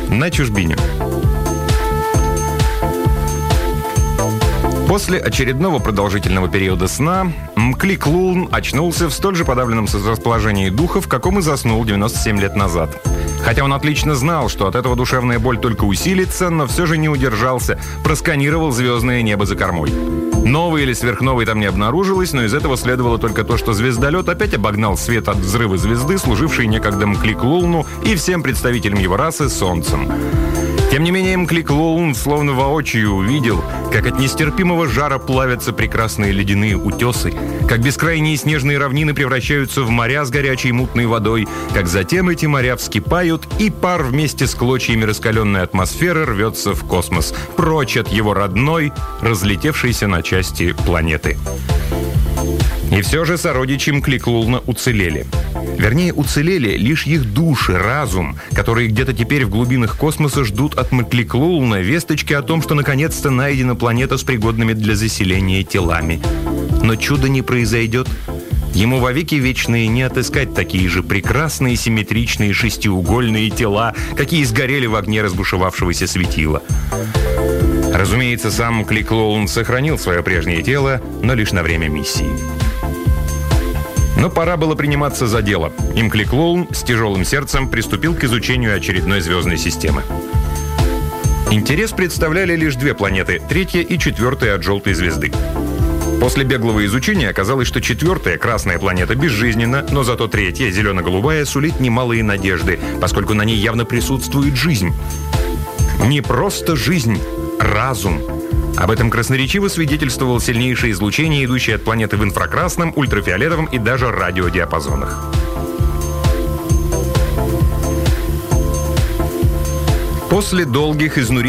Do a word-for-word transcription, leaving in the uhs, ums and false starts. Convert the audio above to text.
На чужбине. После очередного продолжительного периода сна Мклик-Лулн очнулся в столь же подавленном расположении духа, в каком и заснул девяносто семь лет назад. Хотя он отлично знал, что от этого душевная боль только усилится, но все же не удержался, просканировал звездное небо за кормой. Новой или сверхновой там не обнаружилось, но из этого следовало только то, что звездолет опять обогнал свет от взрыва звезды, служившей некогда Мклик-Лулну и всем представителям его расы Солнцем. Тем не менее, Мклик-Лулн словно воочию увидел, как от нестерпимого жара плавятся прекрасные ледяные утесы, как бескрайние снежные равнины превращаются в моря с горячей мутной водой, как затем эти моря вскипают, и пар вместе с клочьями раскаленной атмосферы рвется в космос, прочь от его родной, разлетевшейся на части планеты. И все же сородичи Мклик-Лулна уцелели. Вернее, уцелели лишь их души, разум, которые где-то теперь в глубинах космоса ждут от Мклик-Лулна весточки о том, что наконец-то найдена планета с пригодными для заселения телами. Но чудо не произойдет. Ему вовеки вечные не отыскать такие же прекрасные симметричные шестиугольные тела, какие сгорели в огне разбушевавшегося светила. Разумеется, сам Мклик-Лулн сохранил свое прежнее тело, но лишь на время миссии. Но пора было приниматься за дело. И Мклик-Лулн с тяжелым сердцем приступил к изучению очередной звездной системы. Интерес представляли лишь две планеты, третья и четвертая от желтой звезды. После беглого изучения оказалось, что четвертая, красная планета, безжизненна, но зато третья, зелено-голубая, сулит немалые надежды, поскольку на ней явно присутствует жизнь. Не просто жизнь, разум. Об этом красноречиво свидетельствовало сильнейшее излучение, идущее от планеты в инфракрасном, ультрафиолетовом и даже радиодиапазонах. После долгих изнурительных